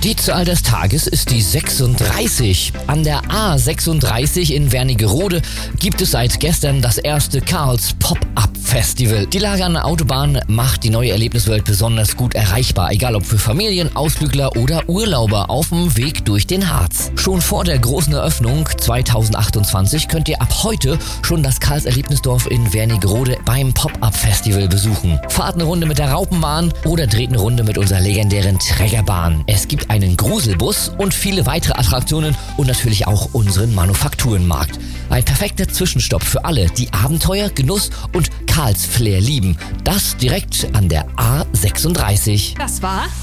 Die Zahl des Tages ist die 36. An der A36 in Wernigerode gibt es seit gestern das erste Karls Pop-Up-Festival. Die Lage an der Autobahn macht die neue Erlebniswelt besonders gut erreichbar, egal ob für Familien, Ausflügler oder Urlauber auf dem Weg durch den Harz. Schon vor der großen Eröffnung 2028 könnt ihr ab heute schon das Karls Erlebnisdorf in Wernigerode beim Pop-Up-Festival besuchen. Fahrt eine Runde mit der Raupenbahn oder dreht eine Runde mit unserer legendären Trägerbahn. Es gibt einen Gruselbus und viele weitere Attraktionen und natürlich auch unseren Manufakturenmarkt. Ein perfekter Zwischenstopp für alle, die Abenteuer, Genuss und Karls Flair lieben. Das direkt an der A36. Das war